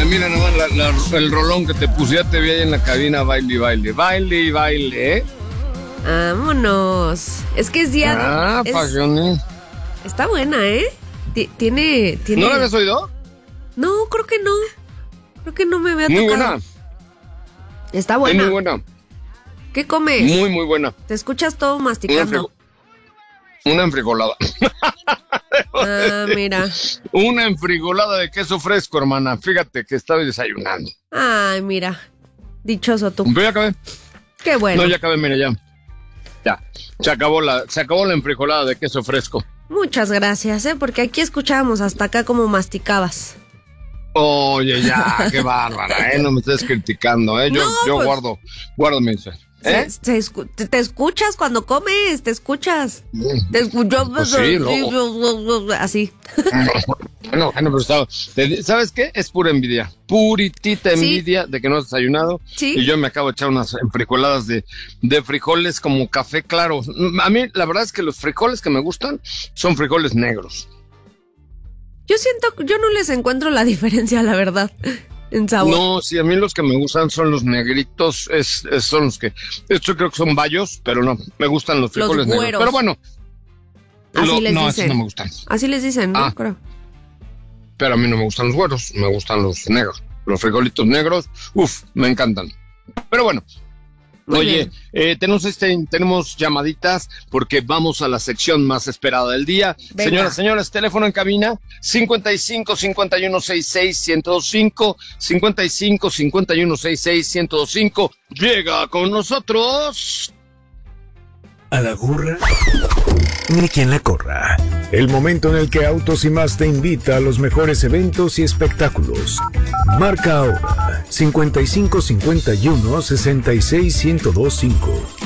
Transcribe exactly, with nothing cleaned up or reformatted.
mira nomás la, la, el rolón que te puse, ya te vi ahí en la cabina, baile y baile, baile y baile, ¿eh? Vámonos. Es que es día... Ah, es, pasiones. Está buena, ¿eh? T- tiene, tiene... ¿No la habías oído? No, creo que no. Creo que no me había Muy tocado. buena. Está buena. Es muy buena. ¿Qué comes? Muy, muy buena. Te escuchas todo Una, masticando. enfrigo- una enfrijolada. Ah, mira. Una enfrijolada de queso fresco, hermana. Fíjate que estaba desayunando. Ay, mira. Dichoso tú. Pero ya acabé. Qué bueno. No, ya acabé, mira, ya. Ya. Se acabó la, se acabó la enfrijolada de queso fresco. Muchas gracias, ¿eh? Porque aquí escuchábamos hasta acá como masticabas. Oye, ya, qué bárbara, ¿eh? No me estés criticando, ¿eh? Yo, No, yo pues- guardo, guardo mi ser. ¿Eh? Se- se escu- te, te escuchas cuando comes, te escuchas. Te escucho. Pues sí, luego. Así. Bueno, bueno, pero estaba- te- ¿sabes qué? Es pura envidia. Puritita Sí. envidia de que no has desayunado. Sí. Y yo me acabo de echar unas frijoladas de, de frijoles como café claro. A mí, la verdad es que los frijoles que me gustan son frijoles negros. Yo siento, yo no les encuentro la diferencia, la verdad, en sabor. No, sí, a mí los que me gustan son los negritos. Es, es- son los que. Esto creo que son bayos, pero no. Me gustan los Los frijoles negros. güeros. Pero bueno. Así lo- les no, dicen. esos no me gustan. Así les dicen, ¿no? Ah. Creo. Pero a mí no me gustan los güeros, me gustan los negros. Los frijolitos negros, uff, me encantan. Pero bueno, Muy oye, bien. eh, tenemos, este, tenemos llamaditas porque vamos a la sección más esperada del día. Venga. Señoras, señores, teléfono en cabina cincuenta y cinco, cincuenta y uno, sesenta y seis, ciento cinco, cincuenta y cinco, cincuenta y uno, sesenta y seis, ciento cinco. Llega con nosotros. A la gorra, ni quien la corra. El momento en el que Autos y Más te invita a los mejores eventos y espectáculos. Marca ahora cincuenta y cinco, cincuenta y uno, sesenta y seis, ciento cinco.